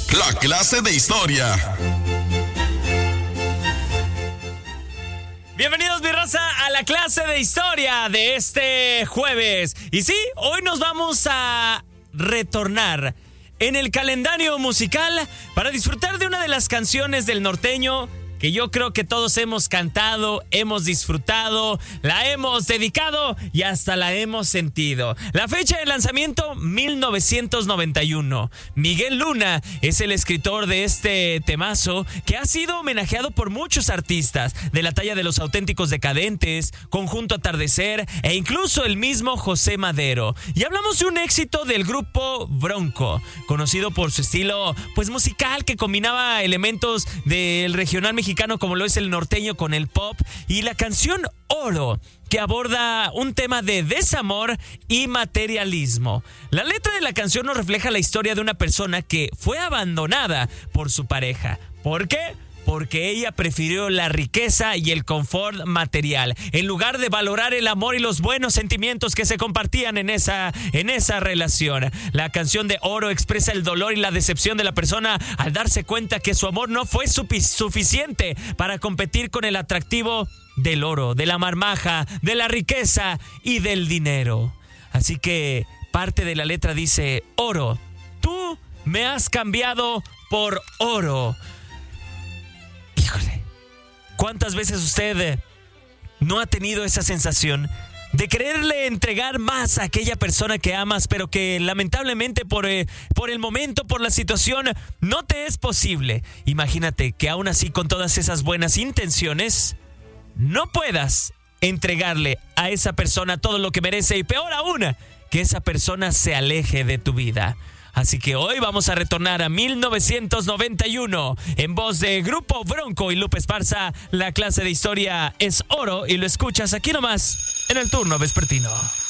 La clase de historia. Bienvenidos, mi raza, a la clase de historia de este jueves. Y sí, hoy nos vamos a retornar en el calendario musical para disfrutar de una de las canciones del norteño que yo creo que todos hemos cantado, hemos disfrutado, la hemos dedicado y hasta la hemos sentido. La fecha de lanzamiento, 1991. Miguel Luna es el escritor de este temazo que ha sido homenajeado por muchos artistas de la talla de Los Auténticos Decadentes, Conjunto Atardecer e incluso el mismo José Madero. Y hablamos de un éxito del grupo Bronco, conocido por su estilo pues musical que combinaba elementos del regional mexicano como lo es el norteño con el pop, y la canción Oro, que aborda un tema de desamor y materialismo. La letra de la canción nos refleja la historia de una persona que fue abandonada por su pareja. ¿Por qué? Porque ella prefirió la riqueza y el confort material, en lugar de valorar el amor y los buenos sentimientos que se compartían en esa relación. La canción de Oro expresa el dolor y la decepción de la persona al darse cuenta que su amor no fue suficiente para competir con el atractivo del oro, de la marmaja, de la riqueza y del dinero. Así que parte de la letra dice: Oro, tú me has cambiado por oro. Híjole, ¿cuántas veces usted no ha tenido esa sensación de quererle entregar más a aquella persona que amas, pero que lamentablemente por el momento, por la situación, no te es posible? Imagínate que aún así, con todas esas buenas intenciones, no puedas entregarle a esa persona todo lo que merece, y peor aún, que esa persona se aleje de tu vida. Así que hoy vamos a retornar a 1991 en voz de Grupo Bronco y Lupe Esparza. La clase de historia es Oro y lo escuchas aquí nomás en el turno vespertino.